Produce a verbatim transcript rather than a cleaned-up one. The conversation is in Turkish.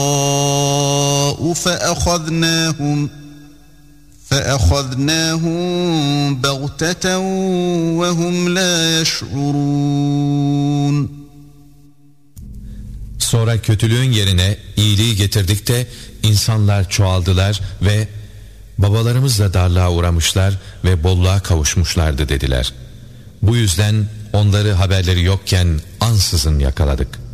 فَأَخَذْنَاهُمْ فَأَخَذْنَاهُمْ بَغْتَةً وَهُمْ لَا يَشْعُرُونَ. Sonra kötülüğün yerine iyiliği getirdik de insanlar çoğaldılar ve babalarımızla darlığa uğramışlar ve bolluğa kavuşmuşlardı dediler. Bu yüzden onları haberleri yokken ansızın yakaladık.